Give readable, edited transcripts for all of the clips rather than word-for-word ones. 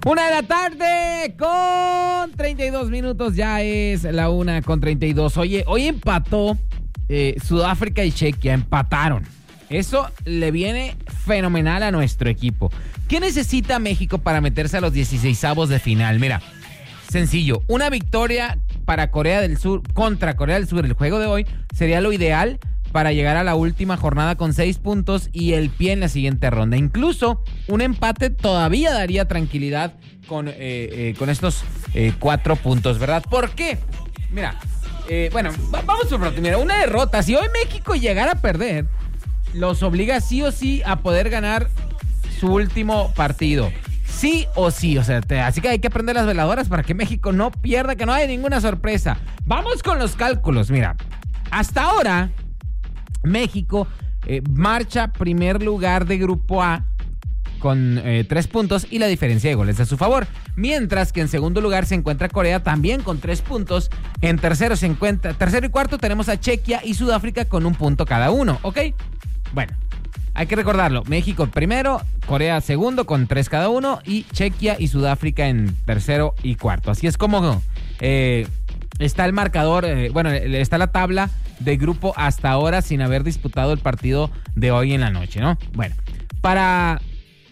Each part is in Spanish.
1:00 con 32 minutos, ya es la 1:32. Oye, hoy empató Sudáfrica y Chequia, empataron. Eso le viene fenomenal a nuestro equipo. ¿Qué necesita México para meterse a los 16avos de final? Mira, sencillo, una victoria para Corea del Sur contra Corea del Sur, el juego de hoy, sería lo ideal para llegar a la última jornada con 6 puntos y el pie en la siguiente ronda. Incluso un empate todavía daría tranquilidad con estos 4 puntos, ¿verdad? ¿Por qué? Mira, vamos por pronto. Mira, una derrota. Si hoy México llegara a perder, los obliga sí o sí a poder ganar su último partido. Sí o sí, así que hay que aprender las veladoras para que México no pierda, que no haya ninguna sorpresa. Vamos con los cálculos. Mira, hasta ahora México marcha primer lugar de Grupo A con 3 puntos y la diferencia de goles a su favor. Mientras que en segundo lugar se encuentra Corea también con 3 puntos. En tercero y cuarto tenemos a Chequia y Sudáfrica con 1 punto cada uno, ¿ok? Bueno, hay que recordarlo. México primero, Corea segundo con 3 cada uno y Chequia y Sudáfrica en tercero y cuarto. Así es como está el marcador, está la tabla de grupo hasta ahora sin haber disputado el partido de hoy en la noche, ¿no? Bueno, para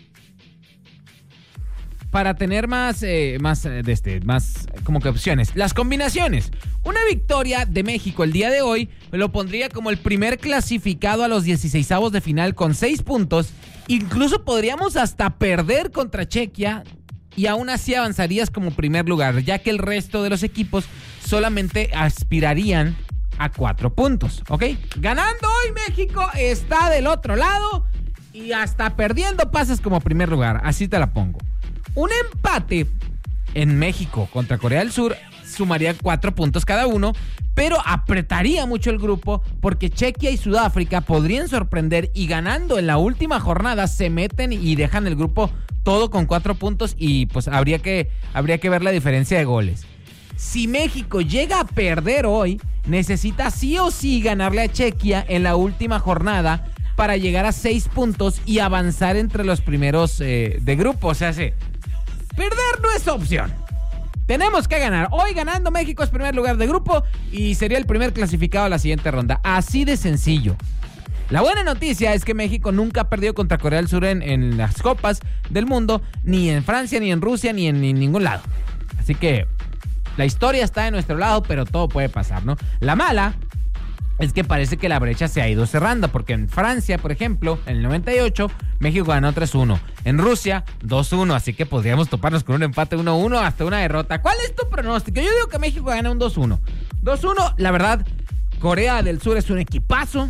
tener más como que opciones, las combinaciones. Una victoria de México el día de hoy lo pondría como el primer clasificado a los 16avos de final con 6 puntos. Incluso podríamos hasta perder contra Chequia y aún así avanzarías como primer lugar, ya que el resto de los equipos solamente aspirarían a 4 puntos, ¿ok? Ganando hoy México está del otro lado y hasta perdiendo pasas como primer lugar, así te la pongo. Un empate en México contra Corea del Sur sumaría 4 puntos cada uno, pero apretaría mucho el grupo porque Chequia y Sudáfrica podrían sorprender y ganando en la última jornada se meten y dejan el grupo todo con 4 puntos y pues habría que ver la diferencia de goles. Si México llega a perder hoy, necesita sí o sí ganarle a Chequia en la última jornada para llegar a 6 puntos y avanzar entre los primeros de grupo. O sea, perder no es opción. Tenemos que ganar. Hoy ganando México es primer lugar de grupo y sería el primer clasificado a la siguiente ronda. Así de sencillo. La buena noticia es que México nunca ha perdido contra Corea del Sur en las copas del mundo, ni en Francia, ni en Rusia, ni en ningún lado. Así que la historia está de nuestro lado, pero todo puede pasar, ¿no? La mala es que parece que la brecha se ha ido cerrando, porque en Francia, por ejemplo, en el 98, México ganó 3-1. En Rusia, 2-1, así que podríamos toparnos con un empate 1-1 hasta una derrota. ¿Cuál es tu pronóstico? Yo digo que México gana un 2-1. 2-1, la verdad, Corea del Sur es un equipazo,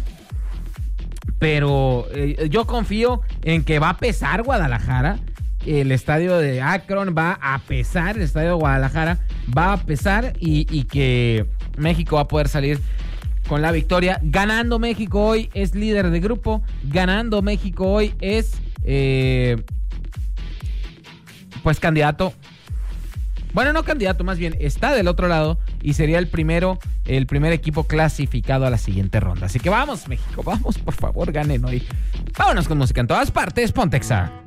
pero yo confío en que va a pesar Guadalajara. El estadio de Akron va a pesar, el estadio de Guadalajara va a pesar y que México va a poder salir con la victoria. Ganando México hoy es líder de grupo. Ganando México hoy es pues candidato. Bueno, no candidato, más bien está del otro lado y sería el primer equipo clasificado a la siguiente ronda. Así que vamos, México, vamos, por favor, ganen hoy. Vámonos con música en todas partes, Pontexa.